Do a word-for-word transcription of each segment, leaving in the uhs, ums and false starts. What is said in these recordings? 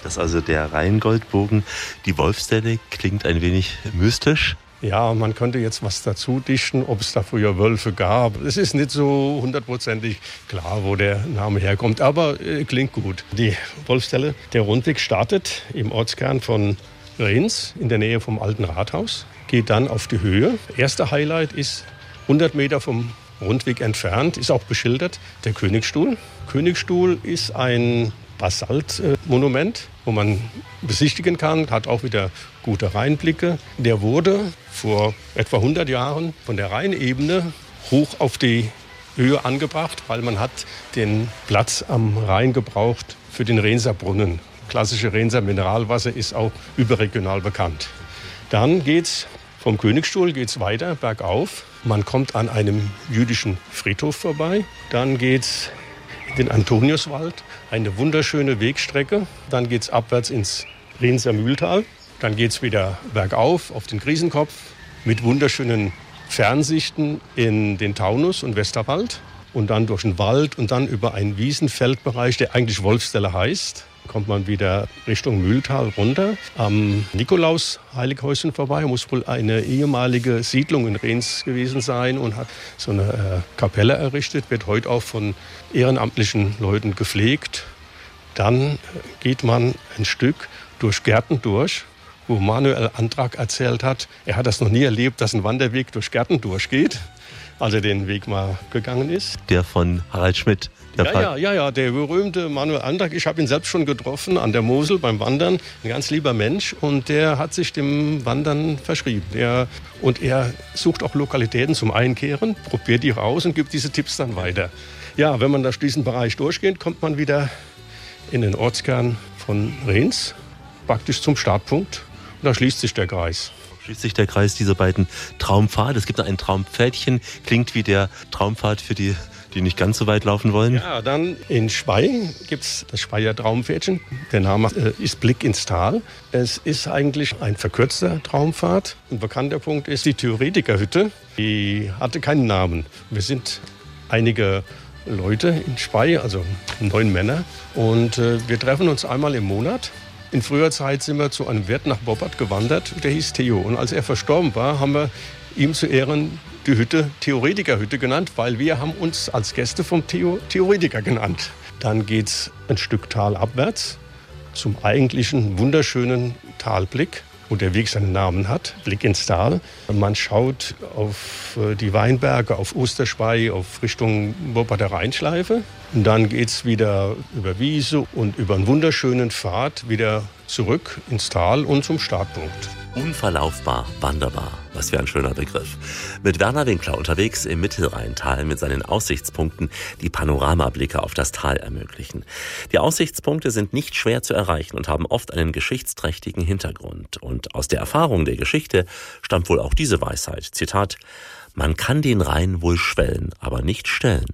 Das ist also der Rheingoldbogen. Die Wolfsdelle klingt ein wenig mystisch. Ja, man könnte jetzt was dazu dichten, ob es da früher Wölfe gab. Es ist nicht so hundertprozentig klar, wo der Name herkommt, aber äh, klingt gut. Die Wolfsdelle, der Rundweg startet im Ortskern von Rhens in der Nähe vom alten Rathaus, geht dann auf die Höhe. Erster Highlight ist hundert Meter vom Rundweg entfernt, ist auch beschildert, der Königstuhl. Königstuhl ist ein Basaltmonument, wo man besichtigen kann, hat auch wieder gute Rheinblicke. Der wurde vor etwa hundert Jahren von der Rheinebene hoch auf die Höhe angebracht, weil man hat den Platz am Rhein gebraucht für den Rhenser Brunnen. Klassische Rhenser Mineralwasser ist auch überregional bekannt. Dann geht's vom Königstuhl geht's weiter bergauf. Man kommt an einem jüdischen Friedhof vorbei. Dann geht's in den Antoniuswald, eine wunderschöne Wegstrecke. Dann geht's abwärts ins Rhenser Mühltal. Dann geht's wieder bergauf auf den Griesenkopf mit wunderschönen Fernsichten in den Taunus und Westerwald. Und dann durch den Wald und dann über einen Wiesenfeldbereich, der eigentlich Wolfsdelle heißt, kommt man wieder Richtung Mühltal runter. Am Nikolaus-Heilighäuschen vorbei, muss wohl eine ehemalige Siedlung in Rhens gewesen sein und hat so eine äh, Kapelle errichtet, wird heute auch von ehrenamtlichen Leuten gepflegt. Dann geht man ein Stück durch Gärten durch, wo Manuel Andrak erzählt hat, er hat das noch nie erlebt, dass ein Wanderweg durch Gärten durchgeht, als er den Weg mal gegangen ist. Der von Harald Schmidt. Der Ja, ja, ja, ja, der berühmte Manuel Andrak. Ich habe ihn selbst schon getroffen an der Mosel beim Wandern. Ein ganz lieber Mensch und der hat sich dem Wandern verschrieben. Der, und er sucht auch Lokalitäten zum Einkehren, probiert die raus und gibt diese Tipps dann weiter. Ja, wenn man durch diesen Bereich durchgeht, kommt man wieder in den Ortskern von Rhens, praktisch zum Startpunkt. Und da schließt sich der Kreis. Schließt sich der Kreis dieser beiden Traumpfade. Es gibt noch ein Traumpfädchen, klingt wie der Traumpfad für die, die nicht ganz so weit laufen wollen. Ja, dann in Spey gibt es das Speyer Traumpfädchen. Der Name ist Blick ins Tal. Es ist eigentlich ein verkürzter Traumpfad. Ein bekannter Punkt ist die Theoretikerhütte. Die hatte keinen Namen. Wir sind einige Leute in Spey, also neun Männer. Und äh, wir treffen uns einmal im Monat. In früher Zeit sind wir zu einem Wirt nach Boppard gewandert, der hieß Theo. Und als er verstorben war, haben wir ihm zu Ehren die Hütte Theoretikerhütte genannt, weil wir haben uns als Gäste vom Theo Theoretiker genannt. Dann geht's ein Stück Tal abwärts zum eigentlichen wunderschönen Talblick, wo der Weg seinen Namen hat, Blick ins Tal. Man schaut auf die Weinberge, auf Osterspey, auf Richtung Bopparder Rheinschleife. Und dann geht's wieder über Wiese und über einen wunderschönen Pfad wieder zurück ins Tal und zum Startpunkt. Unverlaufbar, wanderbar. Was für ein schöner Begriff. Mit Werner Winkler unterwegs im Mittelrheintal mit seinen Aussichtspunkten, die Panoramablicke auf das Tal ermöglichen. Die Aussichtspunkte sind nicht schwer zu erreichen und haben oft einen geschichtsträchtigen Hintergrund. Und aus der Erfahrung der Geschichte stammt wohl auch diese Weisheit. Zitat: Man kann den Rhein wohl schwellen, aber nicht stellen.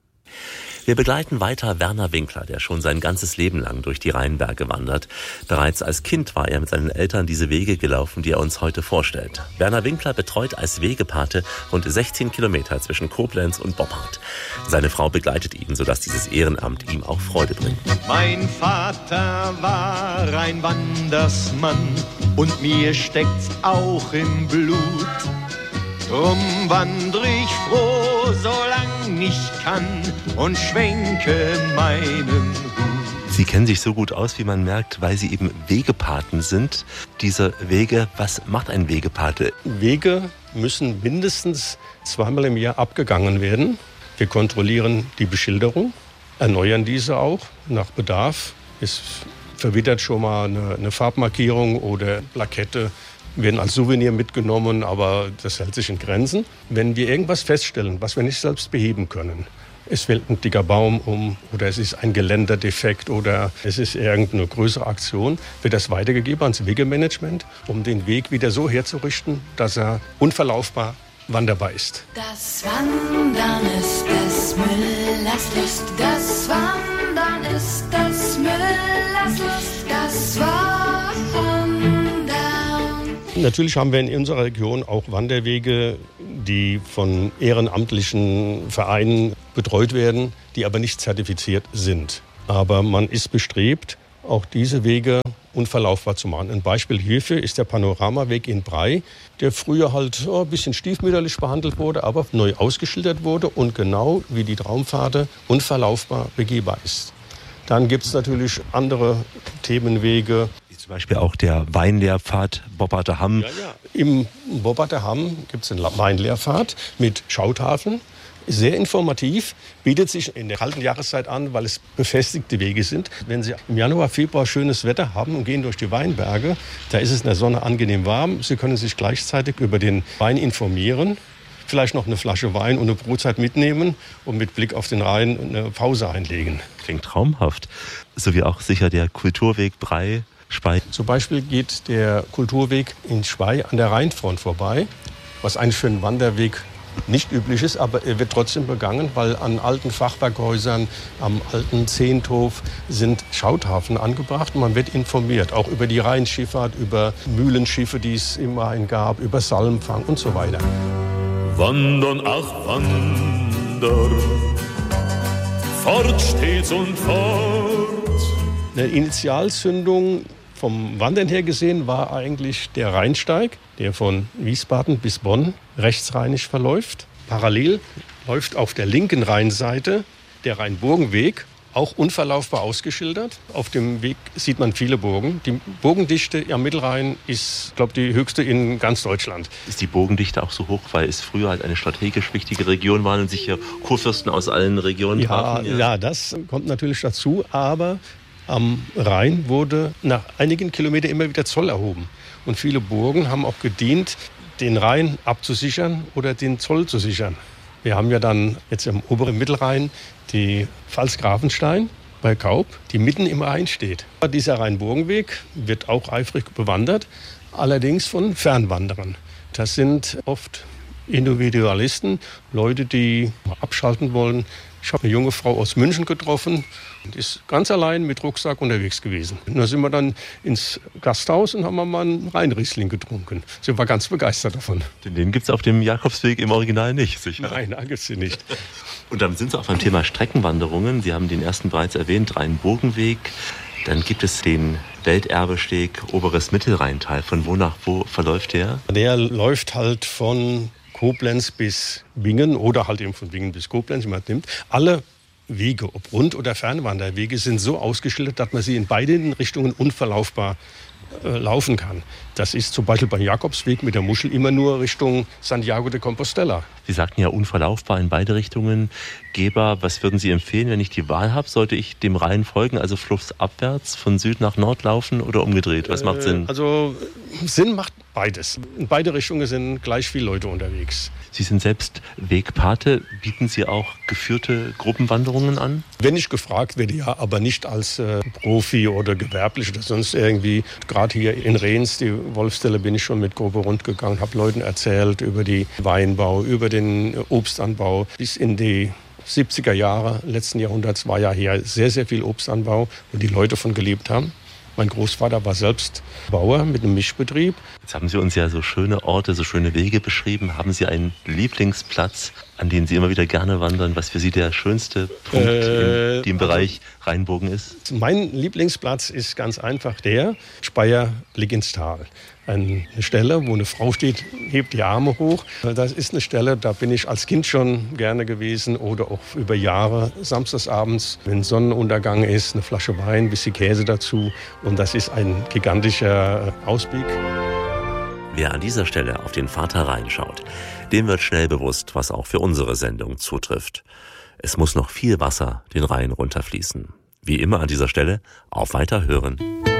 Wir begleiten weiter Werner Winkler, der schon sein ganzes Leben lang durch die Rheinberge wandert. Bereits als Kind war er mit seinen Eltern diese Wege gelaufen, die er uns heute vorstellt. Werner Winkler betreut als Wegepate rund sechzehn Kilometer zwischen Koblenz und Boppard. Seine Frau begleitet ihn, sodass dieses Ehrenamt ihm auch Freude bringt. Mein Vater war ein Wandersmann und mir steckt's auch im Blut. Drum wandr ich froh, solang ich kann und schwenke meinen Hut. Sie kennen sich so gut aus, wie man merkt, weil Sie eben Wegepaten sind. Diese Wege, was macht ein Wegepate? Wege müssen mindestens zweimal im Jahr abgegangen werden. Wir kontrollieren die Beschilderung, erneuern diese auch nach Bedarf. Es verwittert schon mal eine, eine Farbmarkierung oder Plakette. Werden als Souvenir mitgenommen, aber das hält sich in Grenzen. Wenn wir irgendwas feststellen, was wir nicht selbst beheben können, es fällt ein dicker Baum um oder es ist ein Geländerdefekt oder es ist irgendeine größere Aktion, wird das weitergegeben ans Wegemanagement, um den Weg wieder so herzurichten, dass er unverlaufbar wanderbar ist. Das Wandern ist des Müllers Lust, das Wandern ist des Müllers Lust, das Wandern. Natürlich haben wir in unserer Region auch Wanderwege, die von ehrenamtlichen Vereinen betreut werden, die aber nicht zertifiziert sind. Aber man ist bestrebt, auch diese Wege unverlaufbar zu machen. Ein Beispiel hierfür ist der Panoramaweg in Bray, der früher halt oh, ein bisschen stiefmütterlich behandelt wurde, aber neu ausgeschildert wurde und genau wie die Traumpfade unverlaufbar begehbar ist. Dann gibt es natürlich andere Themenwege. Wie zum Beispiel auch der Weinlehrpfad Bobbarter Hamm. Ja, ja. Im Bobbarter Hamm gibt es einen Weinlehrpfad mit Schautafeln. Sehr informativ, bietet sich in der kalten Jahreszeit an, weil es befestigte Wege sind. Wenn Sie im Januar, Februar schönes Wetter haben und gehen durch die Weinberge, da ist es in der Sonne angenehm warm. Sie können sich gleichzeitig über den Wein informieren, vielleicht noch eine Flasche Wein und eine Brotzeit mitnehmen und mit Blick auf den Rhein eine Pause einlegen. Klingt traumhaft. So wie auch sicher der Kulturweg Bray, Spey. Zum Beispiel geht der Kulturweg in Spey an der Rheinfront vorbei, was eigentlich für einen Wanderweg nicht üblich ist, aber er wird trotzdem begangen, weil an alten Fachwerkhäusern, am alten Zehnthof sind Schautafeln angebracht. Man wird informiert, auch über die Rheinschifffahrt, über Mühlenschiffe, die es im Rhein gab, über Salmfang und so weiter. Wandern, ach wandern, fort stets und fort. Eine Initialzündung vom Wandern her gesehen war eigentlich der Rheinsteig, der von Wiesbaden bis Bonn rechtsrheinisch verläuft. Parallel läuft auf der linken Rheinseite der Rheinburgenweg, auch unverlaufbar ausgeschildert. Auf dem Weg sieht man viele Burgen. Die Burgendichte am Mittelrhein ist, glaube ich, die höchste in ganz Deutschland. Ist die Burgendichte auch so hoch, weil es früher halt eine strategisch wichtige Region war und sich hier Kurfürsten aus allen Regionen Ja, trafen? Ja, ja, das kommt natürlich dazu, aber am Rhein wurde nach einigen Kilometern immer wieder Zoll erhoben. Und viele Burgen haben auch gedient, den Rhein abzusichern oder den Zoll zu sichern. Wir haben ja dann jetzt im oberen Mittelrhein die Pfalz Grafenstein bei Kaup, die mitten im Rhein steht. Dieser Rheinburgenweg wird auch eifrig bewandert, allerdings von Fernwanderern. Das sind oft Individualisten, Leute, die abschalten wollen. Ich habe eine junge Frau aus München getroffen und ist ganz allein mit Rucksack unterwegs gewesen. Und da sind wir dann ins Gasthaus und haben mal einen Rheinriesling getrunken. Sie war ganz begeistert davon. Den gibt es auf dem Jakobsweg im Original nicht, sicher? Nein, da gibt es sie nicht. Und dann sind Sie auch beim Thema Streckenwanderungen. Sie haben den ersten bereits erwähnt, Rheinburgenweg. Dann gibt es den Welterbesteg Oberes Mittelrheintal. Von wo nach wo verläuft der? Der läuft halt von Koblenz bis Bingen oder halt eben von Bingen bis Koblenz, wie man nimmt. Alle Wege, ob Rund- oder Fernwanderwege, sind so ausgeschildert, dass man sie in beiden Richtungen unverlaufbar äh, laufen kann. Das ist zum Beispiel beim Jakobsweg mit der Muschel immer nur Richtung Santiago de Compostela. Sie sagten ja unverlaufbar in beide Richtungen. Geber, was würden Sie empfehlen, wenn ich die Wahl habe? Sollte ich dem Rhein folgen, also flussabwärts von Süd nach Nord laufen oder umgedreht? Was macht Sinn? Äh, also Sinn macht beides. In beide Richtungen sind gleich viele Leute unterwegs. Sie sind selbst Wegpate. Bieten Sie auch geführte Gruppenwanderungen an? Wenn ich gefragt werde, ja, aber nicht als äh, Profi oder gewerblich oder sonst irgendwie. Gerade hier in Rehns, die Wolfstelle, bin ich schon mit Gruppe rundgegangen, habe Leuten erzählt über die Weinbau, über den Obstanbau. Bis in die siebziger Jahre letzten Jahrhunderts war ja hier sehr, sehr viel Obstanbau, wo die Leute von gelebt haben. Mein Großvater war selbst Bauer mit einem Mischbetrieb. Jetzt haben Sie uns ja so schöne Orte, so schöne Wege beschrieben. Haben Sie einen Lieblingsplatz, an den Sie immer wieder gerne wandern, was für Sie der schönste Punkt äh, in dem Bereich Rheinburgen ist? Mein Lieblingsplatz ist ganz einfach der Speyer Blick ins Tal. Eine Stelle, wo eine Frau steht, hebt die Arme hoch. Das ist eine Stelle, da bin ich als Kind schon gerne gewesen oder auch über Jahre samstagsabends, wenn Sonnenuntergang ist, eine Flasche Wein, ein bisschen Käse dazu. Und das ist ein gigantischer Ausblick. Wer an dieser Stelle auf den Vater Rhein schaut, dem wird schnell bewusst, was auch für unsere Sendung zutrifft. Es muss noch viel Wasser den Rhein runterfließen. Wie immer an dieser Stelle, auf Weiterhören.